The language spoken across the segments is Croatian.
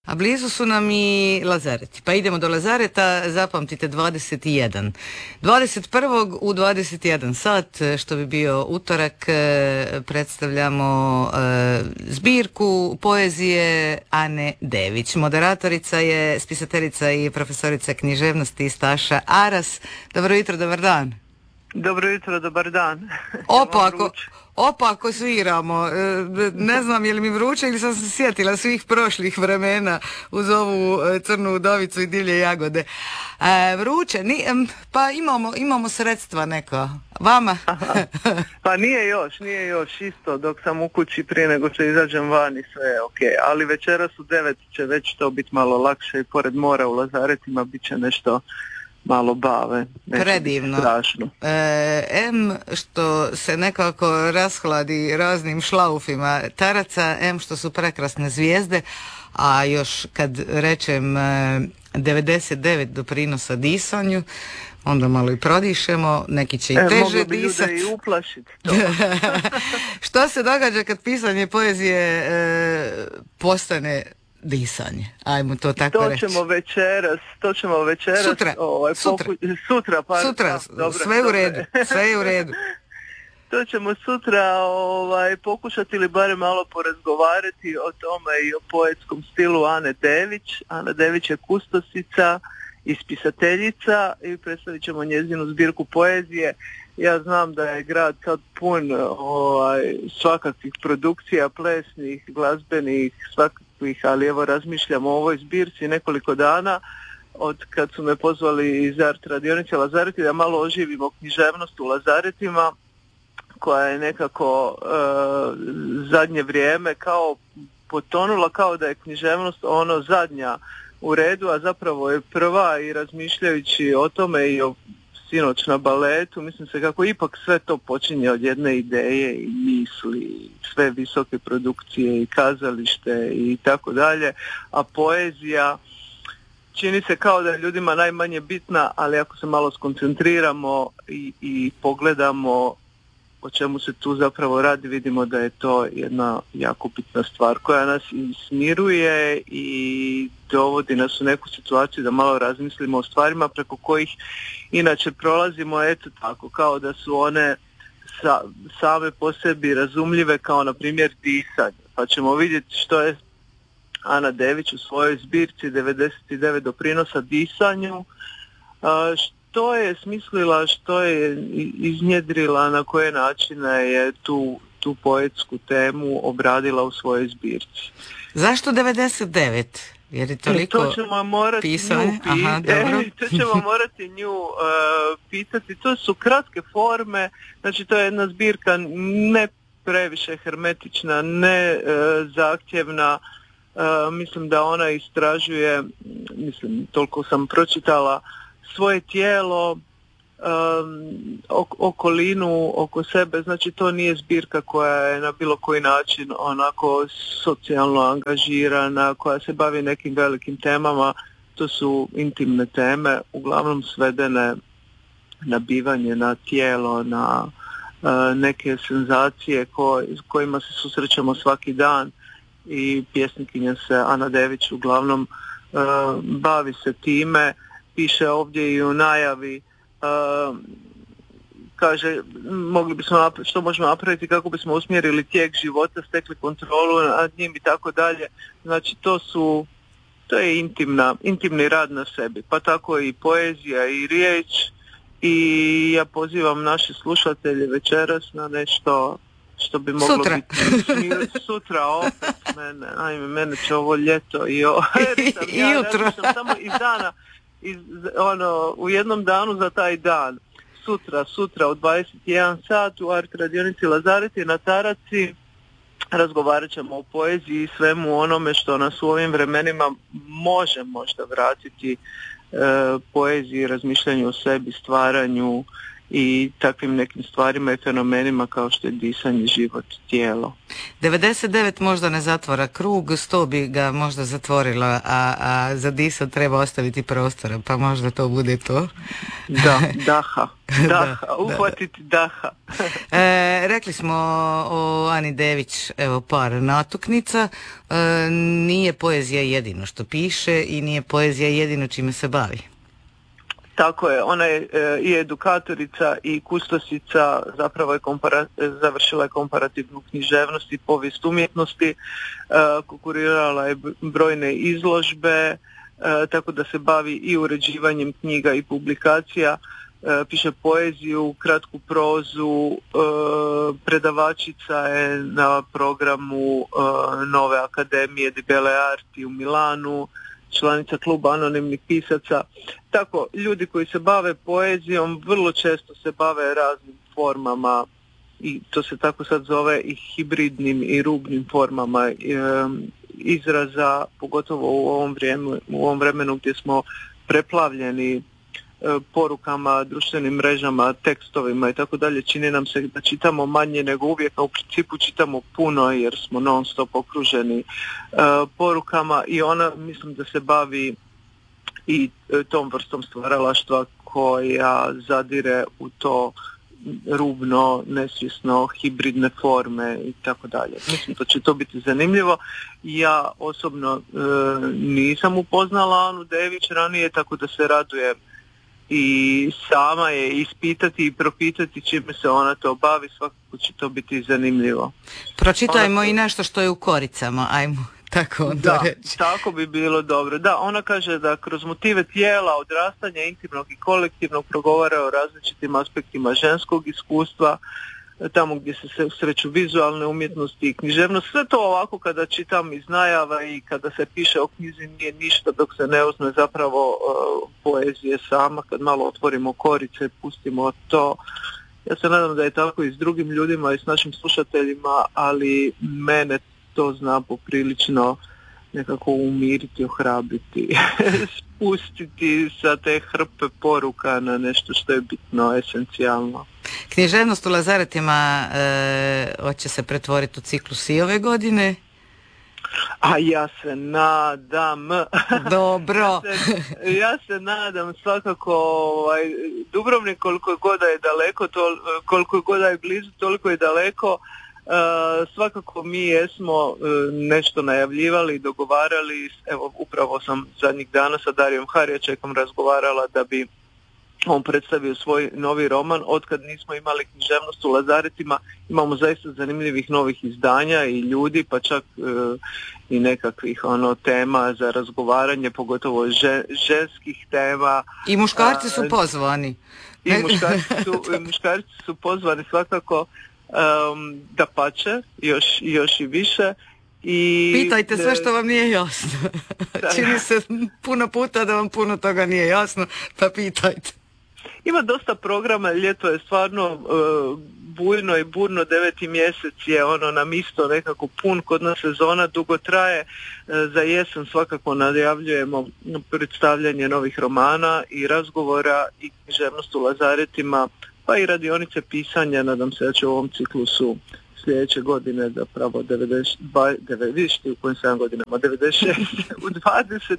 A blizu su nam i Lazareti. Pa idemo do Lazareta, zapamtite 21. 21. u 21 sat, što bi bio utorak, predstavljamo zbirku poezije Ane Dević. Moderatorica je spisateljica i profesorica književnosti Staša Aras. Dobro jutro, dobar dan. Dobro jutro, dobar dan. Opa, ako sviramo, ne znam je li mi vruće ili sam se sjetila svih prošlih vremena uz ovu crnu udovicu i divlje jagode. Vruće, pa imamo sredstva neka. Vama? Pa nije još isto, dok sam u kući prije nego što izađem van i sve je ok. Ali večeras u 9 će već to biti malo lakše i pored mora u Lazaretima bit će nešto malo bave. Predivno. Strašno. Što se nekako rashladi raznim šlaufima taraca, što su prekrasne zvijezde, a još kad rečem 99 doprinosa disanju, onda malo i prodišemo, neki će i teže disati. Ljude i uplašiti to. Što se događa kad pisanje poezije postane disanje? Ajmo to tako reći. To ćemo večeras. Sutra, sve je u redu. To ćemo sutra pokušati ili barem malo porazgovarati o tome i o poetskom stilu Ane Dević. Ana Dević je kustosica i spisateljica i predstavit ćemo njezinu zbirku poezije. Ja znam da je grad sad pun svakakvih produkcija, plesnih, glazbenih, svakakvih, ali evo razmišljam o ovoj zbirci nekoliko dana od kad su me pozvali iz Art radionice Lazareti da malo oživimo književnost u Lazaretima, koja je nekako zadnje vrijeme kao potonula, kao da je književnost zadnja u redu, a zapravo je prva, i razmišljajući o tome i o sinoć na baletu, mislim se kako ipak sve to počinje od jedne ideje i misli, sve visoke produkcije i kazalište i tako dalje, a poezija čini se kao da je ljudima najmanje bitna, ali ako se malo skoncentriramo i pogledamo o čemu se tu zapravo radi, vidimo da je to jedna jako bitna stvar koja nas i smiruje i dovodi nas u neku situaciju da malo razmislimo o stvarima preko kojih inače prolazimo, eto tako, kao da su one same po sebi razumljive, kao na primjer disanje. Pa ćemo vidjeti što je Ana Dević u svojoj zbirci 99 doprinosa disanju, što je smislila, što je iznjedrila, na koje načine je tu poetsku temu obradila u svojoj zbirci. Zašto 99? Jer je toliko to ćemo morati nju pisati. To su kratke forme, znači to je jedna zbirka ne previše hermetična, ne zahtjevna. Mislim da ona istražuje, toliko sam pročitala, svoje tijelo, okolinu oko sebe, znači to nije zbirka koja je na bilo koji način onako socijalno angažirana, koja se bavi nekim velikim temama. To su intimne teme, uglavnom svedene na bivanje, na tijelo, na neke senzacije s kojima se susrećemo svaki dan, i pjesnikinja se Ana Dević uglavnom bavi se time. Piše ovdje i u najavi, kaže što možemo napraviti kako bismo usmjerili tijek života, stekli kontrolu nad njim i tako dalje. Znači to je intimni rad na sebi, pa tako i poezija i riječ, i ja pozivam naše slušatelje večeras na nešto što bi moglo biti sutra opet mene će ovo ljeto i jutro. Sam samo iz dana u jednom danu za taj dan. Sutra u 21 sat u Art radionici Lazareti na Taraci razgovarat ćemo o poeziji i svemu onome što nas u ovim vremenima može možda vratiti poeziji, razmišljanju o sebi, stvaranju i takvim nekim stvarima i fenomenima kao što je disanje, život, tijelo. 99 možda ne zatvora krug, 100 bi ga možda zatvorila, a za disat treba ostaviti prostora, pa možda to bude to. Da, daha, uhvatiti daha. Rekli smo o Ani Dević, evo par natuknica. Nije poezija jedino što piše i nije poezija jedino čime se bavi. Tako je, ona je i edukatorica i kustosica, zapravo je završila je komparativnu književnost i povijest umjetnosti, konkurirala je brojne izložbe, tako da se bavi i uređivanjem knjiga i publikacija, piše poeziju, kratku prozu, predavačica je na programu Nove akademije di Belle Arti u Milanu, članica kluba anonimnih pisaca. Tako, ljudi koji se bave poezijom vrlo često se bave raznim formama i to se tako sad zove i hibridnim i rubnim formama izraza, pogotovo u ovom vremenu gdje smo preplavljeni porukama, društvenim mrežama, tekstovima i tako dalje. Čini nam se da čitamo manje nego uvijek, a u principu čitamo puno jer smo non stop okruženi porukama i ona mislim da se bavi i tom vrstom stvaralaštva koja zadire u to rubno, nesvjesno, hibridne forme i tako dalje. Mislim da će to biti zanimljivo. Ja osobno nisam upoznala Anu Dević ranije, tako da se radujem i sama je ispitati i propitati čime se ona to bavi, svakako će to biti zanimljivo. Pročitajmo i nešto što je u koricama, ajmo tako onda reći. Tako bi bilo dobro. Da, ona kaže da kroz motive tijela, odrastanja, intimnog i kolektivnog progovara o različitim aspektima ženskog iskustva, tamo gdje se susreću vizualne umjetnosti i književnost. Sve to ovako kada čitam iz najava i kada se piše o knjizi nije ništa dok se ne uzme zapravo poezije sama, kad malo otvorimo korice i pustimo to. Ja se nadam da je tako i s drugim ljudima i s našim slušateljima, ali mene to zna poprilično nekako umiriti, ohrabriti, spustiti sa te hrpe poruka na nešto što je bitno, esencijalno. Književnost u Lazaretima hoće se pretvoriti u ciklus i ove godine? A ja se nadam. Dobro. ja se nadam svakako. Dubrovnik koliko god je daleko, koliko god je blizu, toliko je daleko. Svakako mi jesmo nešto najavljivali i dogovarali. Evo, upravo sam zadnjih dana sa Darijom Harjačekom razgovarala da bi on predstavio svoj novi roman. Otkad nismo imali književnost u Lazaretima, imamo zaista zanimljivih novih izdanja i ljudi, pa čak i nekakvih tema za razgovaranje, pogotovo ženskih tema. I muškarci su pozvani. I muškarci su pozvani svakako, dapače, još i više. I pitajte sve što vam nije jasno. Čini se puno puta da vam puno toga nije jasno, pa pitajte. Ima dosta programa, ljeto je stvarno bujno i burno, 9. mjesec je nam isto nekako pun, kod nas sezona dugo traje, za jesen svakako najavljujemo predstavljanje novih romana i razgovora i književnost u Lazaretima, pa i radionice pisanja. Nadam se da će u ovom ciklusu sljedeće godine, zapravo 96. u kojim 7 godinama, 96. u 26.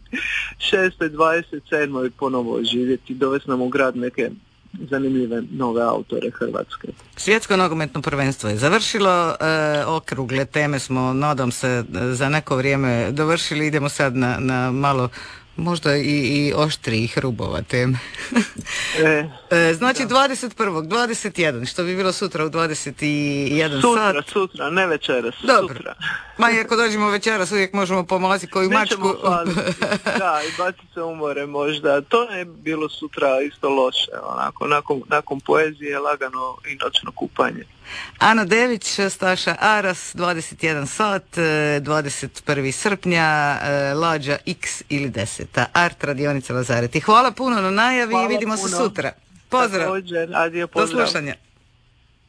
27. ponovo živjeti, dovesti nam u grad neke zanimljive nove autore hrvatske. Svjetsko nogometno prvenstvo je završilo, okrugle teme smo, nadam se, za neko vrijeme dovršili, idemo sad na malo možda i oštrijih rubova teme. Znači 21. 21. Što bi bilo sutra u 21 sat. Sutra, ne večeras. Dobro. Sutra. Ma i ako dođemo večeras uvijek možemo pomaziti koju mačku. Da, i baciti se umore možda. To ne bi bilo sutra isto loše. Nakon poezije lagano i noćno kupanje. Ana Dević, Staša Aras, 21 sat, 21. srpnja, Lađa X ili 10. Art radionica Lazareti. Hvala puno na najavi i vidimo se sutra. Pozdrav. Također, adio, pozdrav. Do slušanja.